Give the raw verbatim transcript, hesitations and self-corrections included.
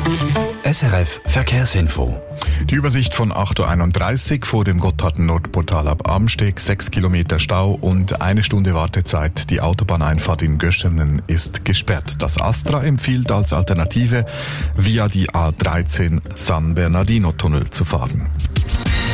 S R F Verkehrsinfo. Die Übersicht von acht Uhr einunddreißig vor dem Gotthard-Nordportal ab Amsteg, sechs Kilometer Stau und eine Stunde Wartezeit. Die Autobahneinfahrt in Göschenen ist gesperrt. Das Astra empfiehlt als Alternative, via die A dreizehn San Bernardino-Tunnel zu fahren.